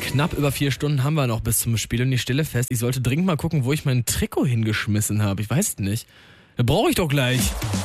Knapp über 4 Stunden haben wir noch bis zum Spiel und ich stelle fest, ich sollte dringend mal gucken, wo ich mein Trikot hingeschmissen habe. Ich weiß nicht. Da brauche ich doch gleich.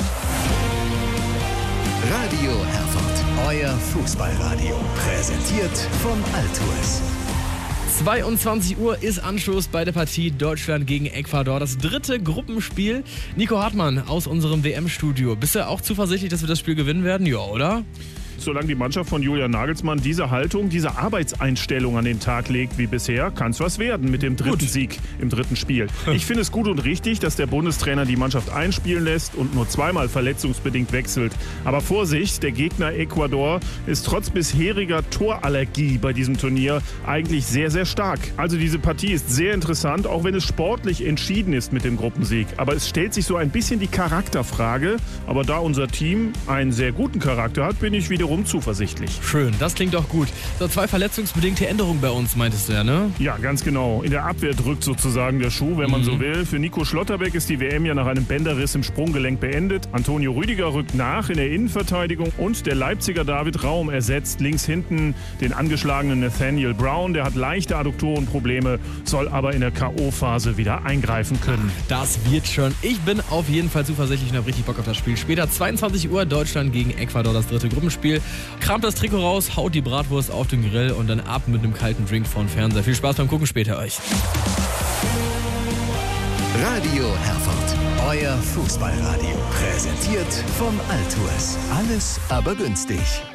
Radio Herford, euer Fußballradio. Präsentiert von Altours. 22 Uhr ist Anstoß bei der Partie Deutschland gegen Ecuador. Das 3. Gruppenspiel. Nico Hartmann aus unserem WM-Studio. Bist du auch zuversichtlich, dass wir das Spiel gewinnen werden? Ja, oder? Solange die Mannschaft von Julian Nagelsmann diese Haltung, diese Arbeitseinstellung an den Tag legt wie bisher, kann es was werden mit dem dritten Sieg im 3. Spiel. Ich finde es gut und richtig, dass der Bundestrainer die Mannschaft einspielen lässt und nur zweimal verletzungsbedingt wechselt. Aber Vorsicht, der Gegner Ecuador ist trotz bisheriger Torallergie bei diesem Turnier eigentlich sehr, sehr stark. Also diese Partie ist sehr interessant, auch wenn es sportlich entschieden ist mit dem Gruppensieg. Aber es stellt sich so ein bisschen die Charakterfrage. Aber da unser Team einen sehr guten Charakter hat, bin ich wiederum zuversichtlich. Schön, das klingt doch gut. So, 2 verletzungsbedingte Änderungen bei uns, meintest du ja, ne? Ja, ganz genau. In der Abwehr drückt sozusagen der Schuh, wenn man so will. Für Nico Schlotterbeck ist die WM ja nach einem Bänderriss im Sprunggelenk beendet. Antonio Rüdiger rückt nach in der Innenverteidigung und der Leipziger David Raum ersetzt links hinten den angeschlagenen Nathaniel Brown. Der hat leichte Adduktorenprobleme, soll aber in der K.O.-Phase wieder eingreifen können. Das wird schon. Ich bin auf jeden Fall zuversichtlich und habe richtig Bock auf das Spiel. Später 22 Uhr Deutschland gegen Ecuador, das 3. Gruppenspiel. Kramt das Trikot raus, haut die Bratwurst auf den Grill und dann ab mit einem kalten Drink vor den Fernseher. Viel Spaß beim Gucken später euch. Radio Herford, euer Fußballradio. Präsentiert von Altours. Alles aber günstig.